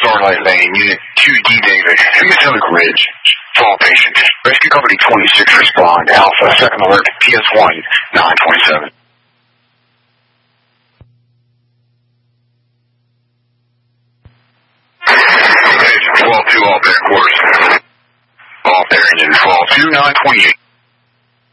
Starlight Lane, Unit 2D David, Mississauga Ridge, fall patient. Rescue Company 26 respond, Alpha, second alert, PS1, 927. Agent 12-2, all bearing quarters. All bearing in 12-2, 928.